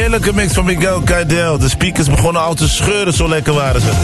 Heerlijke mix van Miguel Kaydel. De speakers begonnen al te scheuren, zo lekker waren ze.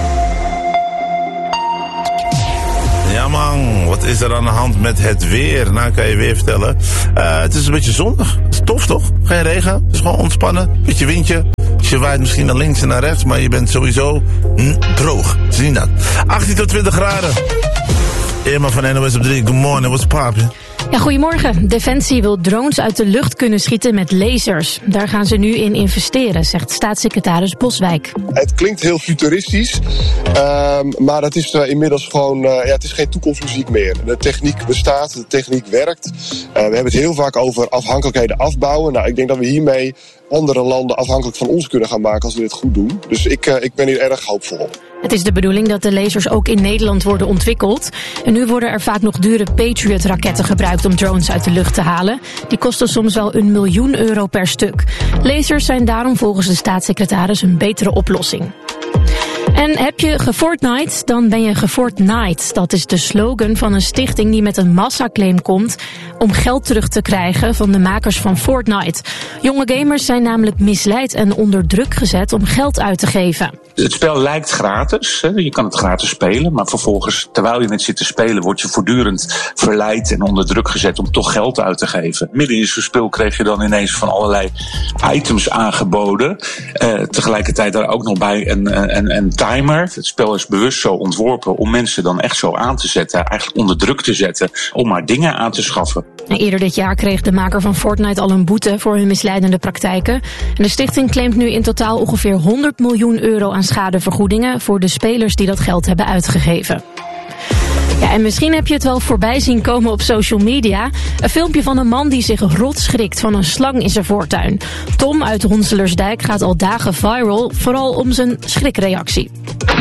Ja man, wat is er aan de hand met het weer? Nou, kan je weer vertellen. Het is een beetje zonnig. Het is tof toch? Geen regen. Het is gewoon ontspannen. Beetje windje. Je waait misschien naar links en naar rechts, maar je bent sowieso droog. Zie je dat? 18 tot 20 graden. Irma van NOS op 3. Good morning, what's poppin'? Ja, goedemorgen. Defensie wil drones uit de lucht kunnen schieten met lasers. Daar gaan ze nu in investeren, zegt staatssecretaris Boswijk. Het klinkt heel futuristisch, maar het is inmiddels gewoon, het is geen toekomstmuziek meer. De techniek bestaat, de techniek werkt. We hebben het heel vaak over afhankelijkheden afbouwen. Nou, ik denk dat we hiermee andere landen afhankelijk van ons kunnen gaan maken als we dit goed doen. Dus ik ben hier erg hoopvol. Het is de bedoeling dat de lasers ook in Nederland worden ontwikkeld. En nu worden er vaak nog dure Patriot-raketten gebruikt om drones uit de lucht te halen. Die kosten soms wel €1 miljoen per stuk. Lasers zijn daarom volgens de staatssecretaris een betere oplossing. En heb je gefortnite, dan ben je gefortnite. Dat is de slogan van een stichting die met een massaclaim komt om geld terug te krijgen van de makers van Fortnite. Jonge gamers zijn namelijk misleid en onder druk gezet om geld uit te geven. Het spel lijkt gratis, je kan het gratis spelen, maar vervolgens, terwijl je het zit te spelen, word je voortdurend verleid en onder druk gezet om toch geld uit te geven. Midden in zo'n spel kreeg je dan ineens van allerlei items aangeboden. Tegelijkertijd daar ook nog bij een timer. Het spel is bewust zo ontworpen om mensen dan echt zo aan te zetten, eigenlijk onder druk te zetten, om maar dingen aan te schaffen. Eerder dit jaar kreeg de maker van Fortnite al een boete voor hun misleidende praktijken. En de stichting claimt nu in totaal ongeveer €100 miljoen aan schadevergoedingen voor de spelers die dat geld hebben uitgegeven. Ja, en misschien heb je het wel voorbij zien komen op social media. Een filmpje van een man die zich rot schrikt van een slang in zijn voortuin. Tom uit Honselersdijk gaat al dagen viral, vooral om zijn schrikreactie.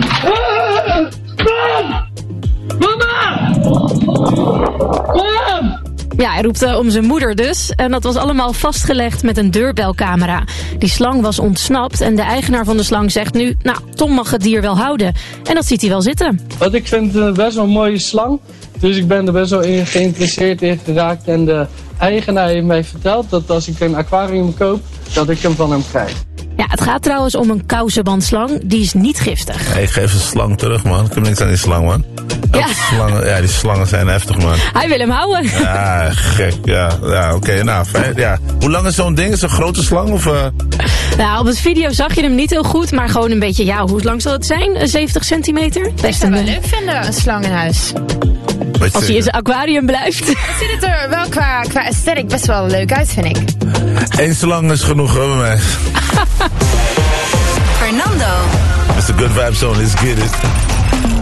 Mama! Kom! Ja, hij roept om zijn moeder dus. En dat was allemaal vastgelegd met een deurbelcamera. Die slang was ontsnapt en de eigenaar van de slang zegt nu, nou, Tom mag het dier wel houden. En dat ziet hij wel zitten. Want ik vind het best wel een mooie slang. Dus ik ben er best wel in geïnteresseerd in geraakt. En de eigenaar heeft mij verteld dat als ik een aquarium koop, dat ik hem van hem krijg. Ja, het gaat trouwens om een kousenbandslang. Die is niet giftig. Hey, geef een slang terug, man. Ik heb niks aan die slang, man. Ja. Die slangen zijn heftig, man. Hij wil hem houden. Ja, gek. Ja, oké. Nou, fijn. Ja. Hoe lang is zo'n ding? Is het een grote slang? Of, Nou, op het video zag je hem niet heel goed. Maar gewoon een beetje, ja, hoe lang zal het zijn? 70 centimeter? Ik zou wel leuk vinden, een slang in huis. Als hij in zijn aquarium blijft. Het ziet er wel qua aesthetic best wel leuk uit, vind ik. 1 slang is genoeg, hoor, bij mij. Fernando. Mr. Good Vibes Zone, let's get it.